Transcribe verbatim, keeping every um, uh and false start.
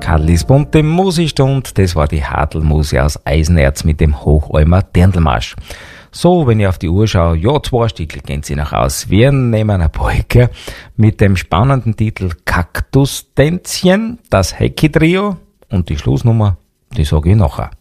Kadlis bunte Musikstund, das war die Hadl-Musik aus Eisenerz mit dem Hochalmer Dirndlmarsch. So, wenn ich auf die Uhr schaue, ja, zwei Stückel gehen sie noch aus. Wir nehmen eine Polka mit dem spannenden Titel Kaktustänzchen, das Hecki-Trio und die Schlussnummer, die sage ich nachher.